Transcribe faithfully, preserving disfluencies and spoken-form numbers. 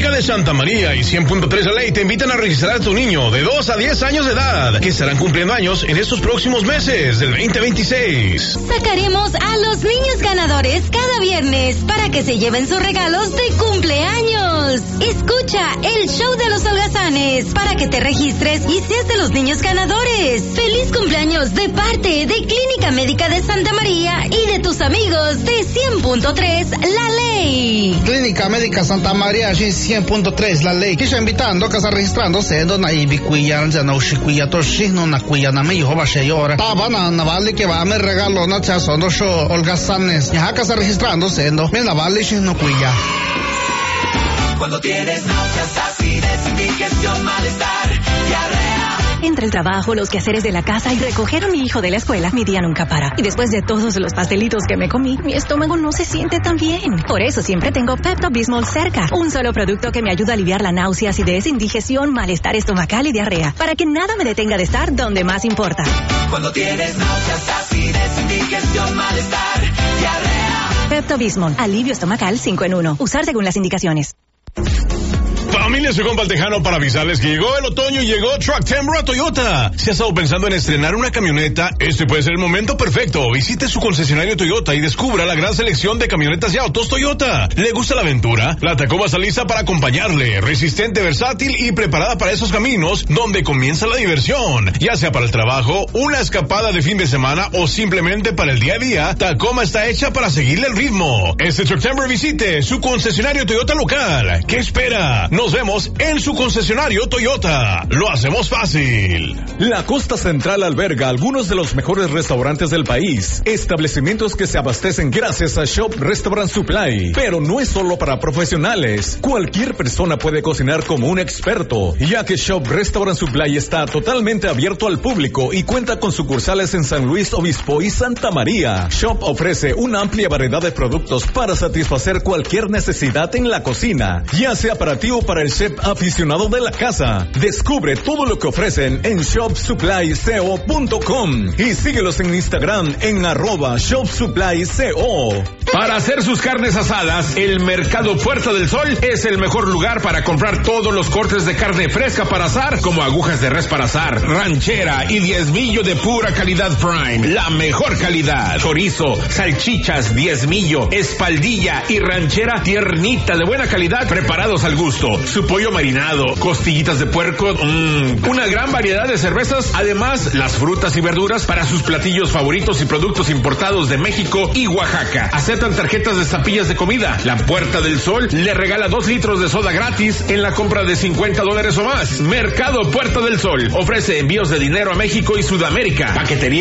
Médica de Santa María y cien punto tres La Ley te invitan a registrar a tu niño de dos a diez años de edad, que estarán cumpliendo años en estos próximos meses del veinte veintiséis. Sacaremos a los niños ganadores cada viernes para que se lleven sus regalos de cumpleaños. Escucha el show de los holgazanes para que te registres y seas de los niños ganadores. ¡Feliz cumpleaños de parte de Clínica Médica de Santa María y de tus amigos de cien punto tres La Ley! Clínica Médica Santa María y cien punto tres La Ley. Kisha invitando que está registrándose en na ibi kuya ya na ushikuya toshi no na kuya na me hijo basheyora. Tabana na vale que va me regalo na chaso no show holgazanes. Ya que está registrándose en me na vale shi no kuya. Cuando tienes náuseas, acidez, indigestión, malestar, diarrea. Entre el trabajo, los quehaceres de la casa y recoger a mi hijo de la escuela, mi día nunca para. Y después de todos los pastelitos que me comí, mi estómago no se siente tan bien. Por eso siempre tengo Pepto-Bismol cerca. Un solo producto que me ayuda a aliviar la náusea, acidez, indigestión, malestar estomacal y diarrea. Para que nada me detenga de estar donde más importa. Cuando tienes náuseas, acidez, indigestión, malestar, diarrea. Pepto-Bismol. Alivio estomacal cinco en uno. Usar según las indicaciones. Familia, soy compa el Tejano para avisarles que llegó el otoño y llegó Truck Timber a Toyota. Si has estado pensando en estrenar una camioneta, este puede ser el momento perfecto. Visite su concesionario Toyota y descubra la gran selección de camionetas y autos Toyota. ¿Le gusta la aventura? La Tacoma está lista para acompañarle. Resistente, versátil y preparada para esos caminos donde comienza la diversión. Ya sea para el trabajo, una escapada de fin de semana o simplemente para el día a día, Tacoma está hecha para seguirle el ritmo. Este Truck Timber visite su concesionario Toyota local. ¿Qué espera? Nos vemos en su concesionario Toyota. Lo hacemos fácil. La Costa Central alberga algunos de los mejores restaurantes del país, establecimientos que se abastecen gracias a Shop Restaurant Supply. Pero no es solo para profesionales. Cualquier persona puede cocinar como un experto, ya que Shop Restaurant Supply está totalmente abierto al público y cuenta con sucursales en San Luis Obispo y Santa María. Shop ofrece una amplia variedad de productos para satisfacer cualquier necesidad en la cocina, ya sea para ti o para el chef aficionado de la casa. Descubre todo lo que ofrecen en shop supply co punto com y síguelos en Instagram en arroba shop supply co. Para hacer sus carnes asadas, el Mercado Puerta del Sol es el mejor lugar para comprar todos los cortes de carne fresca para asar, como agujas de res para asar, ranchera y diezmillo de pura calidad Prime, la mejor calidad. Chorizo, salchichas, diezmillo, espaldilla y ranchera tiernita de buena calidad, preparados al gusto. Su pollo marinado, costillitas de puerco, mmm, una gran variedad de cervezas, además las frutas y verduras para sus platillos favoritos y productos importados de México y Oaxaca. Aceptan tarjetas de zapillas de comida. La Puerta del Sol le regala dos litros de soda gratis en la compra de cincuenta dólares o más. Mercado Puerta del Sol ofrece envíos de dinero a México y Sudamérica. Paquetería